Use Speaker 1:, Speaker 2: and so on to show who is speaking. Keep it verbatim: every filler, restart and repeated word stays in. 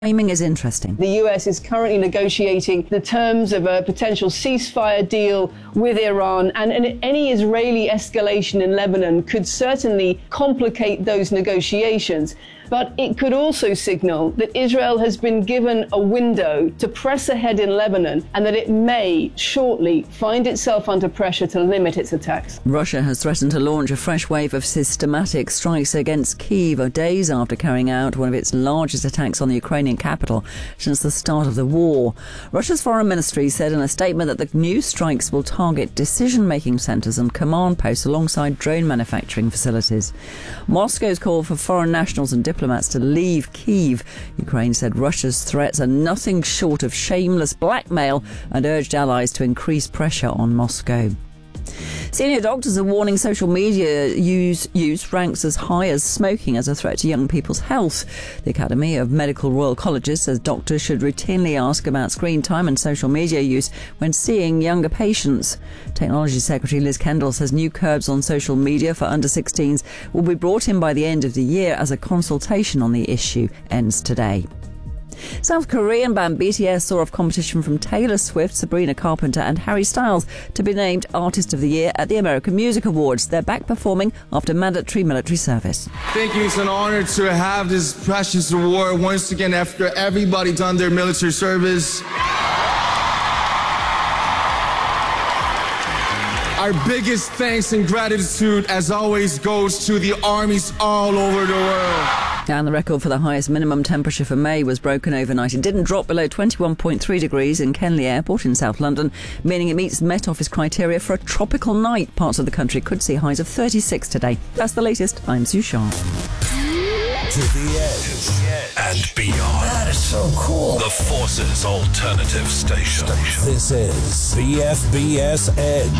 Speaker 1: Framing is interesting.
Speaker 2: The U S is currently negotiating the terms of a potential ceasefire deal with Iran, and, and any Israeli escalation in Lebanon could certainly complicate those negotiations. But it could also signal that Israel has been given a window to press ahead in Lebanon and that it may shortly find itself under pressure to limit its attacks.
Speaker 1: Russia has threatened to launch a fresh wave of systematic strikes against Kyiv days after carrying out one of its largest attacks on the Ukrainian capital since the start of the war. Russia's foreign ministry said in a statement that the new strikes will target decision-making centres and command posts alongside drone manufacturing facilities. Moscow's call for foreign nationals and diplomats to leave Kyiv. Ukraine said Russia's threats are nothing short of shameless blackmail and urged allies to increase pressure on Moscow. Senior doctors are warning social media use, use ranks as high as smoking as a threat to young people's health. The Academy of Medical Royal Colleges says doctors should routinely ask about screen time and social media use when seeing younger patients. Technology Secretary Liz Kendall says new curbs on social media for under sixteens will be brought in by the end of the year as a consultation on the issue ends today. South Korean band B T S saw off competition from Taylor Swift, Sabrina Carpenter and Harry Styles to be named Artist of the Year at the American Music Awards. They're back performing after mandatory military service.
Speaker 3: Thank you. It's an honor to have this precious award once again after everybody done their military service. Our biggest thanks and gratitude, as always, goes to the armies all over the world.
Speaker 1: And the record for the highest minimum temperature for May was broken overnight. It didn't drop below twenty-one point three degrees in Kenley Airport in South London, meaning it meets Met Office criteria for a tropical night. Parts of the country could see highs of thirty-six today. That's the latest. I'm Sue Sharp.
Speaker 4: To the edge and beyond.
Speaker 5: That is so cool.
Speaker 4: The Force's alternative station.
Speaker 5: This is B F B S Edge.